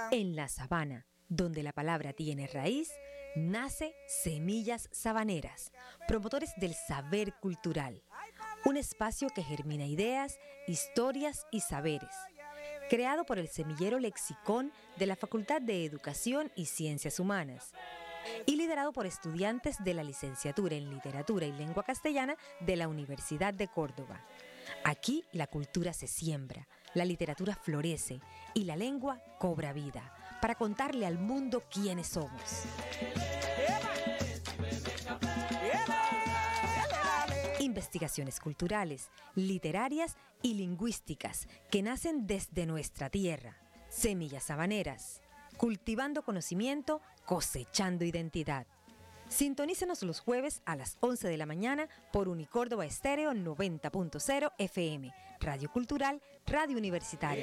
En la sabana, donde la palabra tiene raíz, nace Semillas Sabaneras, promotores del saber cultural. Un espacio que germina ideas, historias y saberes. Creado por el Semillero Lexicón de la Facultad de Educación y Ciencias Humanas y liderado por estudiantes de la licenciatura en Literatura y Lengua Castellana de la Universidad de Córdoba. Aquí la cultura se siembra, la literatura florece y la lengua cobra vida para contarle al mundo quiénes somos. Investigaciones culturales, literarias y lingüísticas que nacen desde nuestra tierra. Semillas Sabaneras, cultivando conocimiento, cosechando identidad. Sintonícenos los jueves a las 11 de la mañana por Unicórdoba Estéreo 90.0 FM, Radio Cultural, Radio Universitaria.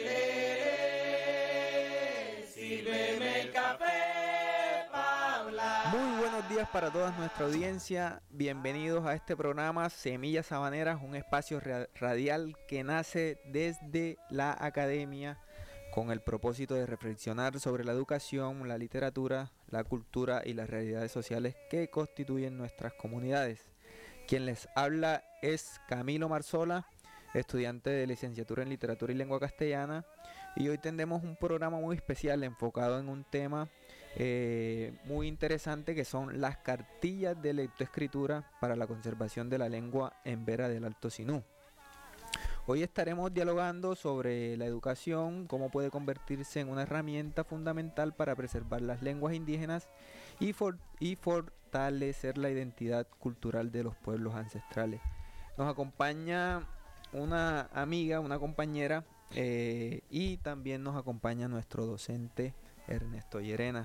Sírveme el café, Paula. Muy buenos días para toda nuestra audiencia. Bienvenidos a este programa Semillas Sabaneras, un espacio radial que nace desde la academia con el propósito de reflexionar sobre la educación, la literatura, la cultura y las realidades sociales que constituyen nuestras comunidades. Quien les habla es Camilo Marzola, estudiante de licenciatura en Literatura y Lengua Castellana, y hoy tendremos un programa muy especial enfocado en un tema muy interesante, que son las cartillas de lectoescritura para la conservación de la lengua en Vera del Alto Sinú. Hoy estaremos dialogando sobre la educación, cómo puede convertirse en una herramienta fundamental para preservar las lenguas indígenas y fortalecer la identidad cultural de los pueblos ancestrales. Nos acompaña una amiga, una compañera, y también nos acompaña nuestro docente Ernesto Llerena.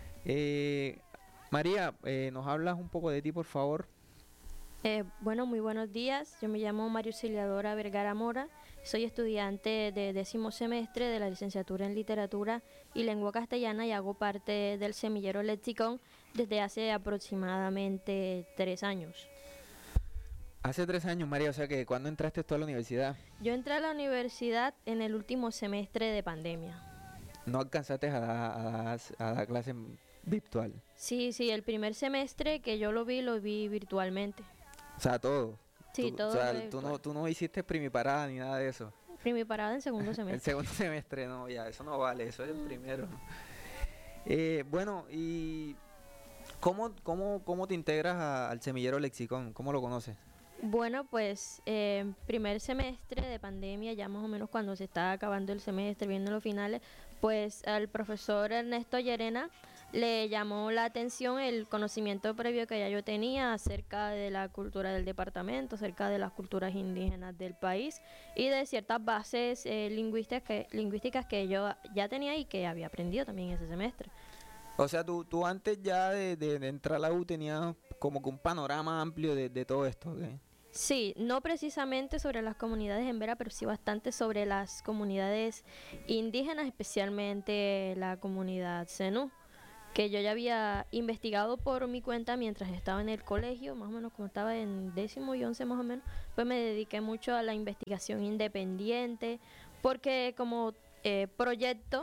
María, ¿nos hablas un poco de ti, por favor? Bueno, muy buenos días. Yo me llamo María Auxiliadora Vergara Mora. Soy estudiante de 10º semestre de la licenciatura en Literatura y Lengua Castellana y hago parte del Semillero Lexicón desde hace aproximadamente 3 años. Hace 3 años, María, o sea que ¿cuándo entraste tú a la universidad? Yo entré a la universidad en el último semestre de pandemia. ¿No alcanzaste a dar clase virtual? Sí, el primer semestre que yo lo vi virtualmente. O sea, todo. Sí, todo. O sea, tú no hiciste primiparada ni nada de eso. Primiparada en segundo semestre. El segundo semestre, no, ya, eso no vale, eso es el primero. Bueno, ¿y cómo te integras al Semillero Lexicón? ¿Cómo lo conoces? Bueno, pues primer semestre de pandemia, ya más o menos cuando se está acabando el semestre, viendo los finales, pues al profesor Ernesto Llerena le llamó la atención el conocimiento previo que ya yo tenía acerca de la cultura del departamento, acerca de las culturas indígenas del país y de ciertas bases lingüísticas que yo ya tenía y que había aprendido también ese semestre. O sea, tú antes ya de entrar a la U tenías como que un panorama amplio de todo esto, ¿ok? Sí, no precisamente sobre las comunidades en Vera, pero sí bastante sobre las comunidades indígenas, especialmente la comunidad Zenú, que yo ya había investigado por mi cuenta mientras estaba en el colegio, más o menos como estaba en 10º y 11 más o menos, pues me dediqué mucho a la investigación independiente, porque como proyecto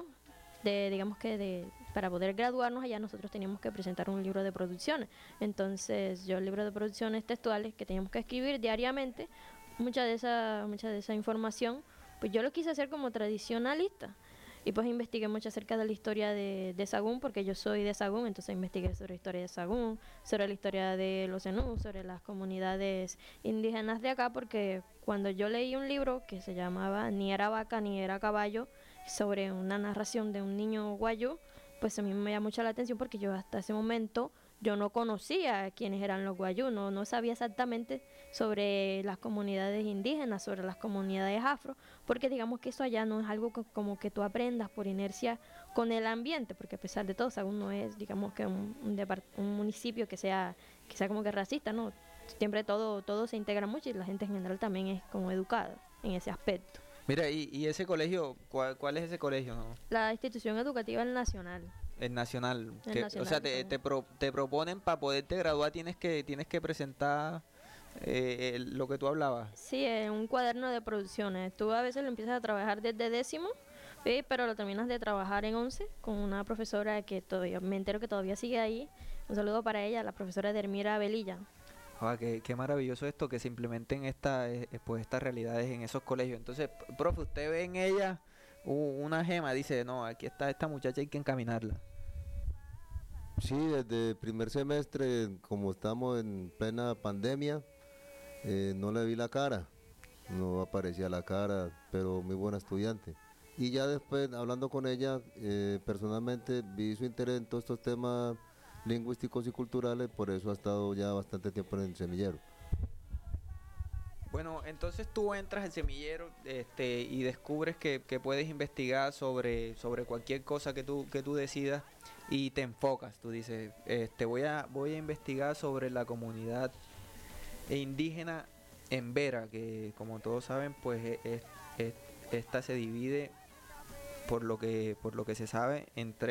para poder graduarnos allá nosotros teníamos que presentar un libro de producciones. Entonces yo el libro de producciones textuales que teníamos que escribir diariamente, mucha de esa información, pues yo lo quise hacer como tradicionalista. Y pues investigué mucho acerca de la historia de Sagún, porque yo soy de Sagún, entonces investigué sobre la historia de Sagún, sobre la historia de los Zenú, sobre las comunidades indígenas de acá, porque cuando yo leí un libro que se llamaba Ni era vaca ni era caballo, sobre una narración de un niño guayú, pues a mí me llamó mucho la atención porque yo hasta ese momento yo no conocía quiénes eran los guayú, no sabía exactamente sobre las comunidades indígenas, sobre las comunidades afro, porque digamos que eso allá no es algo como que tú aprendas por inercia con el ambiente, porque a pesar de todo, Sagún no es, digamos que un municipio que sea como que racista, ¿no? Siempre todo se integra mucho y la gente en general también es como educada en ese aspecto. Mira, y ese colegio, ¿cuál es ese colegio, no? La institución educativa El Nacional. El Nacional. Nacional, o sea, te proponen para poderte graduar tienes que presentar lo que tú hablabas. Sí, es un cuaderno de producciones. Tú a veces lo empiezas a trabajar desde 10º, pero lo terminas de trabajar en 11 con una profesora que todavía, me entero que todavía sigue ahí. Un saludo para ella, la profesora Dermira Velilla. Qué maravilloso esto que se implementen pues estas realidades en esos colegios. Entonces, profe, usted ve en ella una gema, dice, no, aquí está esta muchacha, hay que encaminarla. Sí, desde primer semestre, como estamos en plena pandemia, no le vi la cara, no aparecía la cara, pero muy buena estudiante. Y ya después, hablando con ella, personalmente vi su interés en todos estos temas lingüísticos y culturales, por eso ha estado ya bastante tiempo en el semillero. Bueno, entonces tú entras al semillero y descubres que puedes investigar sobre cualquier cosa que tú decidas y te enfocas. Tú dices, voy a investigar sobre la comunidad indígena en Vera, que como todos saben, pues esta se divide por lo que se sabe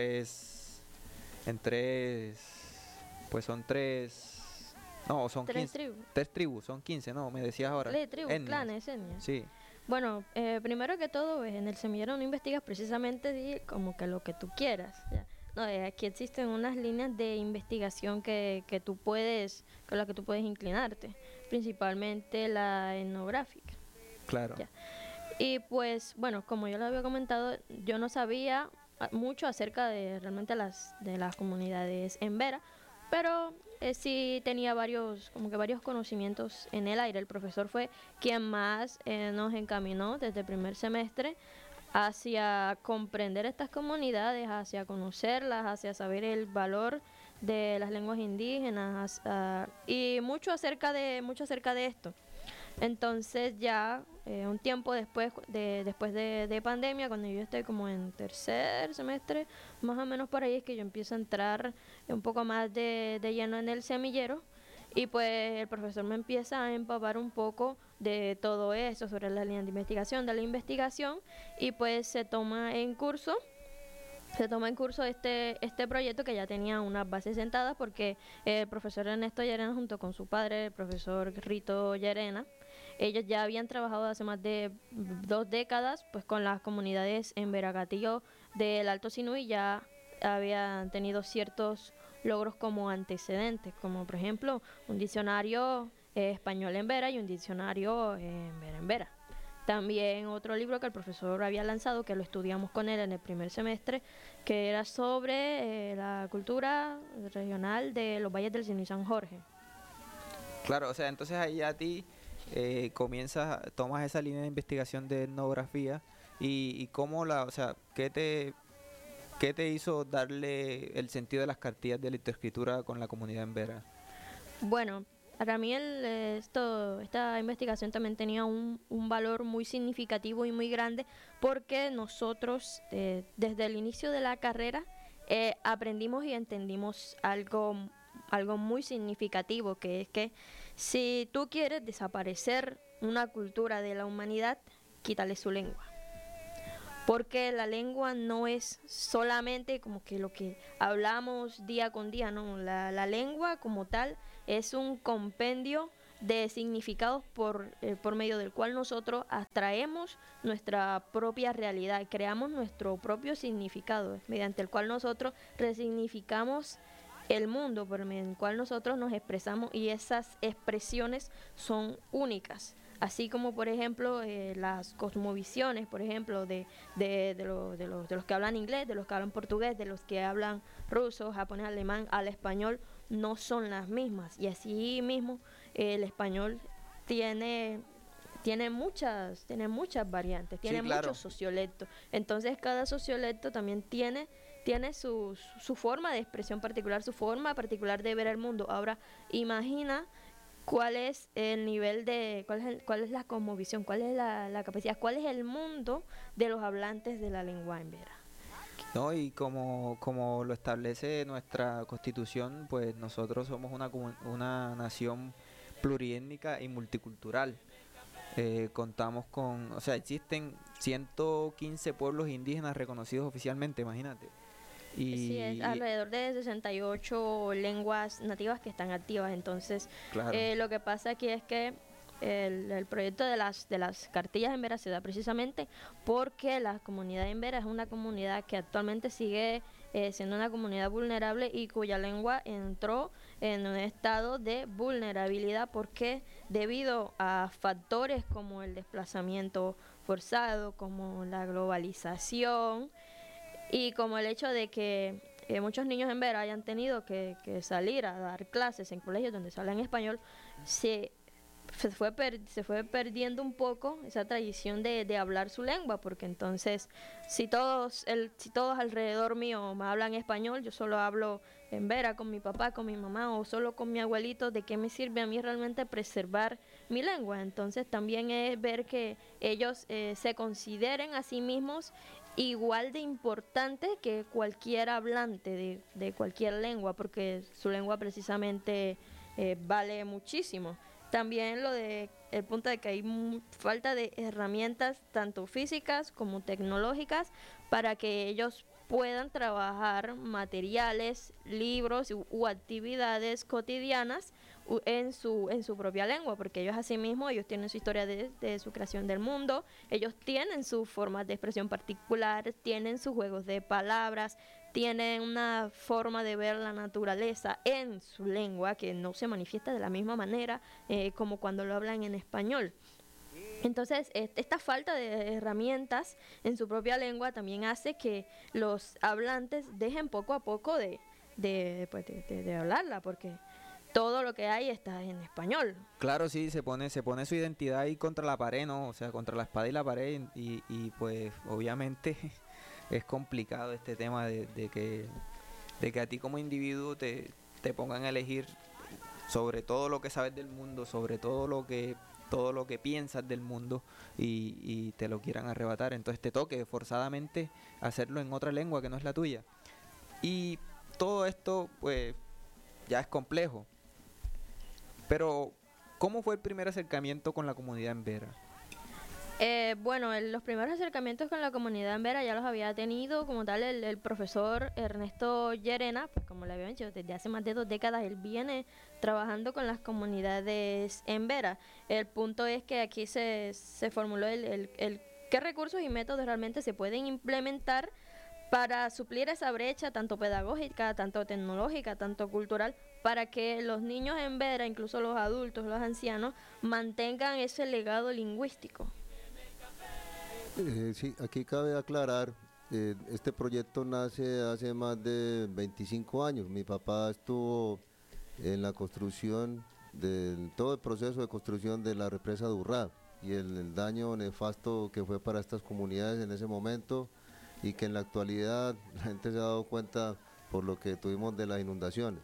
pues son tres, no, son 15, tres tribus, son 15, no, me decías ahora. Tribus, clanes, etnias. Sí. Bueno, primero que todo, en el semillero no investigas precisamente como que lo que tú quieras, ¿ya? No, aquí existen unas líneas de investigación con las que tú puedes inclinarte, principalmente la etnográfica. Claro. ¿Ya? Y pues, bueno, como yo lo había comentado, yo no sabía mucho acerca de realmente de las comunidades en Vera, pero sí tenía varios conocimientos en el aire. El profesor fue quien más nos encaminó desde el primer semestre hacia comprender estas comunidades, hacia conocerlas, hacia saber el valor de las lenguas indígenas y mucho acerca de esto. Entonces ya un tiempo después de pandemia, cuando yo estoy como en tercer semestre, más o menos por ahí es que yo empiezo a entrar un poco más de lleno en el semillero, y pues el profesor me empieza a empapar un poco de todo eso, sobre las líneas de la investigación, y pues se toma en curso este proyecto, que ya tenía unas bases sentadas, porque el profesor Ernesto Llerena, junto con su padre, el profesor Rito Llerena, ellos ya habían trabajado hace más de 2 décadas pues con las comunidades en Veragatillo del Alto Sinuí. Ya habían tenido ciertos logros como antecedentes, como por ejemplo un diccionario español en Vera y un diccionario en Vera. También otro libro que el profesor había lanzado, que lo estudiamos con él en el primer semestre, que era sobre la cultura regional de los valles del Sinu y San Jorge. Claro, o sea, entonces ahí a ti tomas esa línea de investigación de etnografía y cómo o sea, ¿qué te hizo darle el sentido de las cartillas de lectoescritura con la comunidad en Vera? Bueno, para mí esta investigación también tenía un valor muy significativo y muy grande, porque nosotros desde el inicio de la carrera aprendimos y entendimos algo muy significativo, que es que si tú quieres desaparecer una cultura de la humanidad, quítale su lengua. Porque la lengua no es solamente como que lo que hablamos día con día, no. La lengua como tal es un compendio de significados por medio del cual nosotros abstraemos nuestra propia realidad, creamos nuestro propio significado, mediante el cual nosotros resignificamos el mundo, por medio del cual nosotros nos expresamos, y esas expresiones son únicas. Así como, por ejemplo, las cosmovisiones, por ejemplo, de los que hablan inglés, de los que hablan portugués, de los que hablan ruso, japonés, alemán, al español, no son las mismas. Y así mismo el español tiene muchas variantes, tiene muchos sociolectos. Entonces cada sociolecto también tiene su forma de expresión particular, su forma particular de ver el mundo. Ahora, imagina cuál es el nivel cuál es la cosmovisión, cuál es la capacidad, cuál es el mundo de los hablantes de la lengua en Vera. No, y como lo establece nuestra Constitución, pues nosotros somos una nación pluriétnica y multicultural. Contamos o sea, existen 115 pueblos indígenas reconocidos oficialmente, imagínate. Sí, es alrededor de 68 lenguas nativas que están activas. Entonces, claro. Lo que pasa aquí es que el proyecto de las cartillas en Vera se da precisamente porque la comunidad en Vera es una comunidad que actualmente sigue siendo una comunidad vulnerable y cuya lengua entró en un estado de vulnerabilidad porque debido a factores como el desplazamiento forzado, como la globalización y como el hecho de que muchos niños en Vera hayan tenido que salir a dar clases en colegios donde se habla en español, se fue perdiendo un poco esa tradición de hablar su lengua, porque entonces si todos alrededor mío me hablan español, yo solo hablo en Vera con mi papá, con mi mamá o solo con mi abuelito, ¿de qué me sirve a mí realmente preservar mi lengua? Entonces también es ver que ellos se consideren a sí mismos igual de importante que cualquier hablante de cualquier lengua, porque su lengua precisamente vale muchísimo. También el punto de que hay falta de herramientas tanto físicas como tecnológicas para que ellos puedan trabajar materiales, libros u actividades cotidianas en su propia lengua, porque ellos asimismo, ellos tienen su historia de su creación del mundo, ellos tienen sus formas de expresión particulares, tienen sus juegos de palabras, tienen una forma de ver la naturaleza en su lengua que no se manifiesta de la misma manera como cuando lo hablan en español. Entonces, esta falta de herramientas en su propia lengua también hace que los hablantes dejen poco a poco de hablarla, porque todo lo que hay está en español. Claro, sí, se pone su identidad ahí contra la pared, ¿no? O sea, contra la espada y la pared y pues obviamente es complicado este tema de que a ti como individuo te pongan a elegir sobre todo lo que sabes del mundo, sobre todo lo que piensas del mundo y te lo quieran arrebatar. Entonces te toque forzadamente hacerlo en otra lengua que no es la tuya. Y todo esto pues ya es complejo. Pero ¿cómo fue el primer acercamiento con la comunidad en Vera? Bueno, los primeros acercamientos con la comunidad en Vera ya los había tenido como tal el profesor Ernesto Llerena, pues como le había dicho, desde hace más de 2 décadas él viene trabajando con las comunidades en Vera. El punto es que aquí se formuló el qué recursos y métodos realmente se pueden implementar para suplir esa brecha tanto pedagógica, tanto tecnológica, tanto cultural, para que los niños en Vera, incluso los adultos, los ancianos, mantengan ese legado lingüístico. Sí, aquí cabe aclarar, este proyecto nace hace más de 25 años. Mi papá estuvo en la construcción, todo el proceso de construcción de la represa de Urrá y el daño nefasto que fue para estas comunidades en ese momento y que en la actualidad la gente se ha dado cuenta por lo que tuvimos de las inundaciones.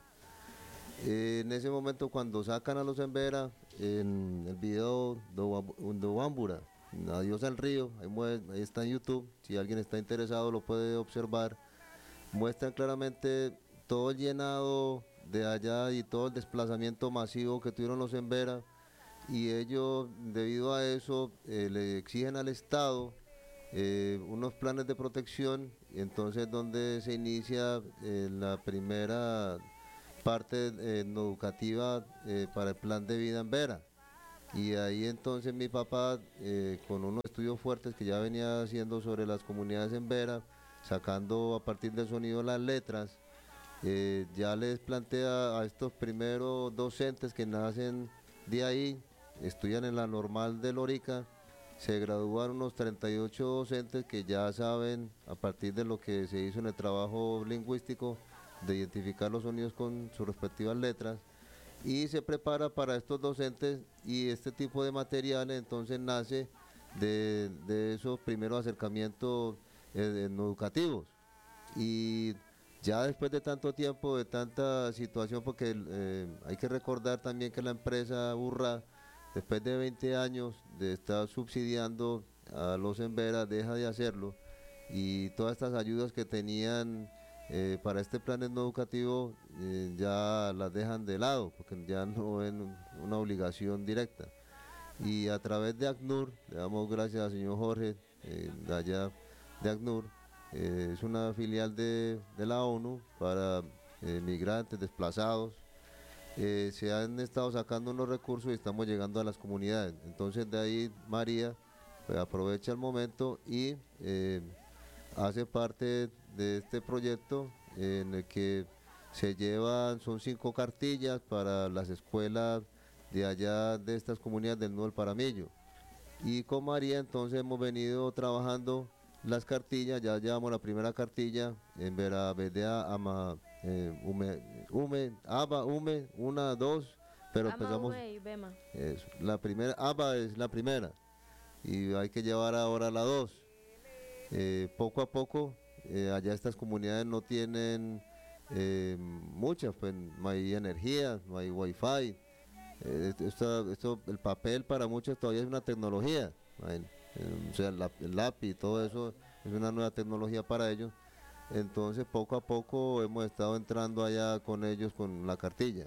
En ese momento cuando sacan a los Embera, en el video de Wambura, Adiós al río, ahí está en YouTube, si alguien está interesado lo puede observar, muestran claramente todo el llenado de allá y todo el desplazamiento masivo que tuvieron los Embera y ellos debido a eso le exigen al Estado unos planes de protección, entonces donde se inicia la primera parte educativa para el plan de vida en Vera. Y ahí entonces mi papá, con unos estudios fuertes que ya venía haciendo sobre las comunidades en Vera, sacando a partir del sonido las letras, ya les plantea a estos primeros docentes que nacen de ahí, estudian en la normal de Lorica, se gradúan unos 38 docentes que ya saben, a partir de lo que se hizo en el trabajo lingüístico, de identificar los sonidos con sus respectivas letras, y se prepara para estos docentes y este tipo de materiales entonces nace de esos primeros acercamientos educativos. Y ya después de tanto tiempo, de tanta situación, porque hay que recordar también que la empresa Urra, después de 20 años de estar subsidiando a los Embera, deja de hacerlo y todas estas ayudas que tenían para este plan educativo ya las dejan de lado porque ya no ven una obligación directa. Y a través de ACNUR, le damos gracias al señor Jorge, de allá de ACNUR, es una filial de la ONU para migrantes, desplazados, se han estado sacando unos recursos y estamos llegando a las comunidades. Entonces de ahí María pues, aprovecha el momento y hace parte de este proyecto en el que se llevan, son 5 cartillas para las escuelas de allá de estas comunidades del Nuevo Paramillo. Y con María entonces hemos venido trabajando las cartillas, ya llevamos la primera cartilla en Veravedea, Ama, Aba, Ume, 1, 2, pero Ama, empezamos, Ume y Bema. la primera, Aba es la primera, y hay que llevar ahora la 2. Poco a poco, allá estas comunidades no tienen muchas, pues no hay energía, no hay wifi, el papel para muchos todavía es una tecnología, o sea, el lápiz y todo eso es una nueva tecnología para ellos. Entonces poco a poco hemos estado entrando allá con ellos con la cartilla.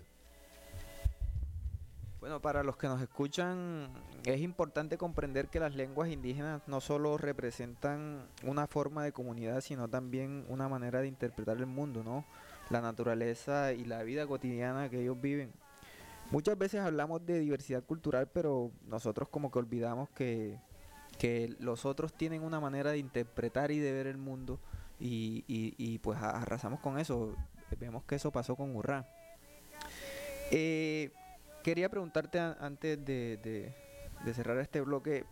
Bueno, para los que nos escuchan, es importante comprender que las lenguas indígenas no solo representan una forma de comunidad, sino también una manera de interpretar el mundo, ¿no? La naturaleza y la vida cotidiana que ellos viven. Muchas veces hablamos de diversidad cultural, pero nosotros como que olvidamos que los otros tienen una manera de interpretar y de ver el mundo y pues arrasamos con eso. Vemos que eso pasó con Urrá. Quería preguntarte antes de cerrar este bloque,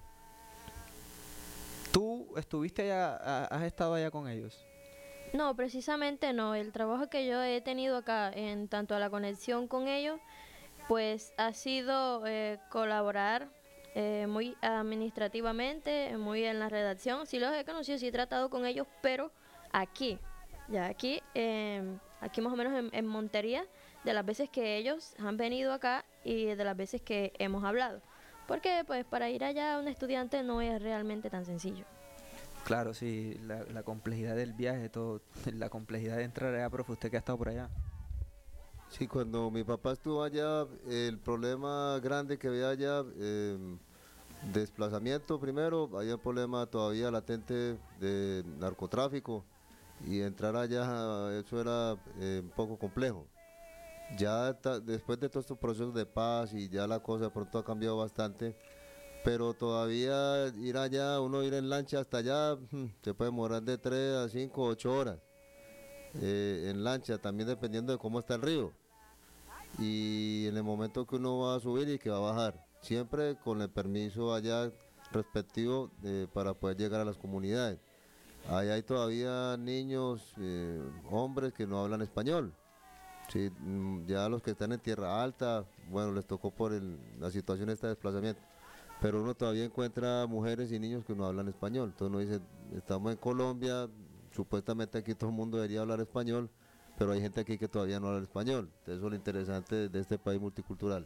¿tú estuviste allá, has estado allá con ellos? No, precisamente no. El trabajo que yo he tenido acá en tanto a la conexión con ellos, pues ha sido colaborar muy administrativamente, muy en la redacción. Sí los he conocido, sí he tratado con ellos, pero aquí, ya aquí más o menos en Montería, de las veces que ellos han venido acá y de las veces que hemos hablado. Porque pues para ir allá un estudiante no es realmente tan sencillo. Claro, sí, la complejidad del viaje, todo, la complejidad de entrar allá, profe, usted que ha estado por allá. Sí, cuando mi papá estuvo allá, el problema grande que había allá, desplazamiento primero, había un problema todavía latente de narcotráfico y entrar allá, eso era un poco complejo. Ya después de todos estos procesos de paz y ya la cosa de pronto ha cambiado bastante, pero todavía ir allá, uno ir en lancha hasta allá, se puede demorar de 3 a 5, 8 horas en lancha, también dependiendo de cómo está el río y en el momento que uno va a subir y que va a bajar, siempre con el permiso allá respectivo para poder llegar a las comunidades. Ahí hay todavía niños, hombres que no hablan español. Sí, ya los que están en tierra alta, bueno, les tocó por la situación esta de desplazamiento, pero uno todavía encuentra mujeres y niños que no hablan español. Entonces uno dice, estamos en Colombia, supuestamente aquí todo el mundo debería hablar español, pero hay gente aquí que todavía no habla español. Entonces eso es lo interesante de este país multicultural.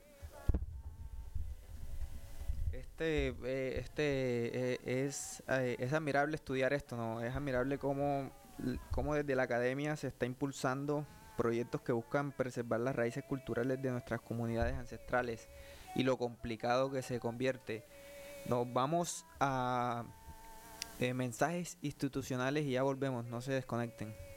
Es admirable estudiar esto, ¿no? Es admirable cómo desde la academia se está impulsando proyectos que buscan preservar las raíces culturales de nuestras comunidades ancestrales y lo complicado que se convierte. Nos vamos a mensajes institucionales y ya volvemos, no se desconecten.